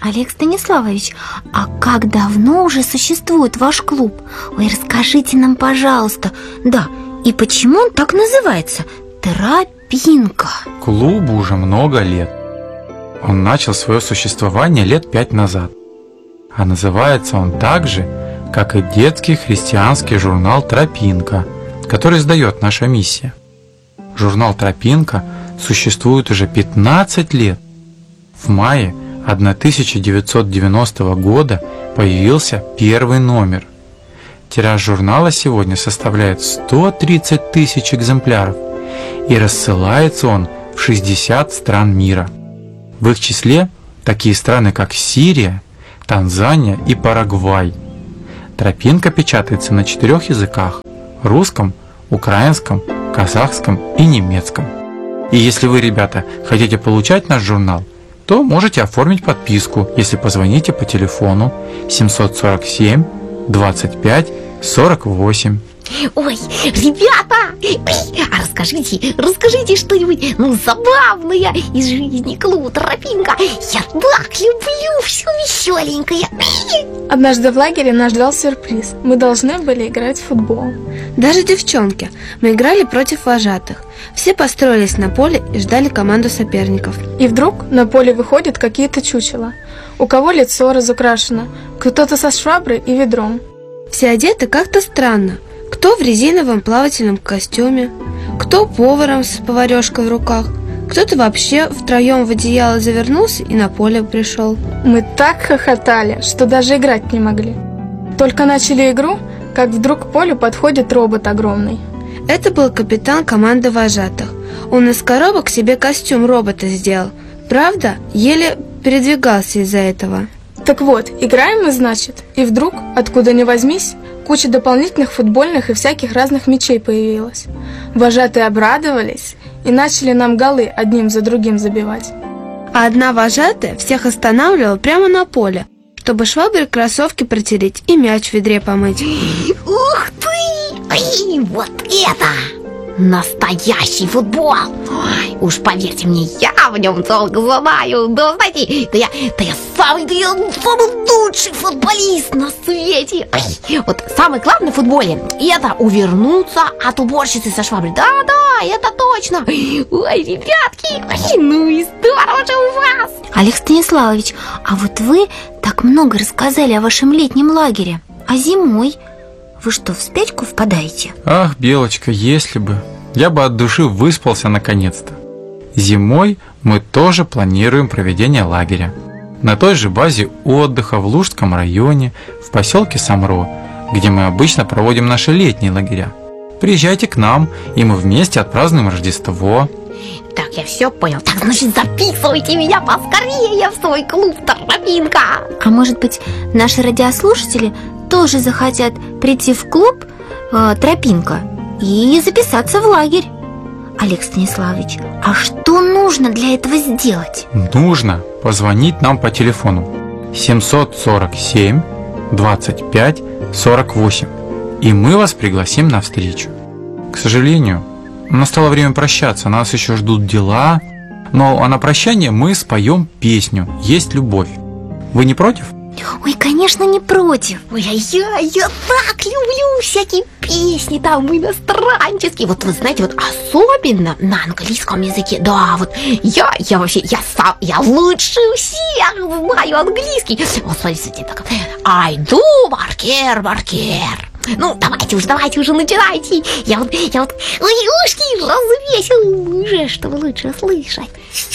Олег Станиславович, а как давно уже существует ваш клуб? Ой, расскажите нам, пожалуйста. Да, и почему он так называется? Тропинка. Клубу уже много лет. Он начал свое существование лет 5 назад. А называется он так же, как и детский христианский журнал «Тропинка», который издает наша миссия. Журнал «Тропинка» существует уже 15 лет. В мае 1990 года появился первый номер. Тираж журнала сегодня составляет 130 тысяч экземпляров, и рассылается он в 60 стран мира. В их числе такие страны, как Сирия, Танзания и Парагвай. Тропинка печатается на 4 языках – русском, украинском, казахском и немецком. И если вы, ребята, хотите получать наш журнал, то можете оформить подписку, если позвоните по телефону 747 25 48. Ой, ребята, а расскажите что-нибудь, забавное из жизни клуба «Тропинка». Я так люблю все веселенькое. Однажды в лагере нас ждал сюрприз. Мы должны были играть в футбол. Даже девчонки. Мы играли против вожатых. Все построились на поле и ждали команду соперников. И вдруг на поле выходят какие-то чучела. У кого лицо разукрашено, кто-то со шваброй и ведром. Все одеты как-то странно. Кто в резиновом плавательном костюме, кто поваром с поварешкой в руках, кто-то вообще втроем в одеяло завернулся и на поле пришел. Мы так хохотали, что даже играть не могли. Только начали игру, как вдруг к полю подходит робот огромный. Это был капитан команды вожатых. Он из коробок себе костюм робота сделал. Правда, еле передвигался из-за этого. Так вот, играем мы, значит, и вдруг, откуда ни возьмись, куча дополнительных футбольных и всяких разных мячей появилась. Вожатые обрадовались и начали нам голы одним за другим забивать. А одна вожатая всех останавливала прямо на поле, чтобы шваброй кроссовки протереть и мяч в ведре помыть. Ух ты! Ой, вот это! Настоящий футбол! Ой, уж поверьте мне, я в нем толк знаю. Да, знаете, я самый лучший футболист на свете. Ой, вот самое главное в футболе – это увернуться от уборщицы со шваброй. Да, это точно. Ой, ребятки, ну и здорово же у вас. Олег Станиславович, а вот вы так много рассказали о вашем летнем лагере. А зимой? Вы что, в спячку впадаете? Ах, Белочка, если бы. Я бы от души выспался наконец-то. Зимой мы тоже планируем проведение лагеря. На той же базе отдыха в Лужском районе, в поселке Самро, где мы обычно проводим наши летние лагеря. Приезжайте к нам, и мы вместе отпразднуем Рождество. Так, я все понял. Так, значит, записывайте меня поскорее в свой клуб «Тропинка». А может быть, наши радиослушатели тоже захотят прийти в клуб «Тропинка» и записаться в лагерь? Олег Станиславович, а что нужно для этого сделать? Нужно позвонить нам по телефону 747 25 48, и мы вас пригласим на встречу. К сожалению, настало время прощаться, нас еще ждут дела, но на прощание мы споем песню «Есть любовь». Вы не против? Ой, конечно, не против. Ой, я так люблю всякие песни там иностранческие. Вот вы знаете, вот особенно на английском языке. Да, вот я лучше всех знаю английский. Вот смотрите, так. I do маркер. Ну, давайте уже начинайте. Я вот ой, ушки развесил уже, чтобы лучше слышать.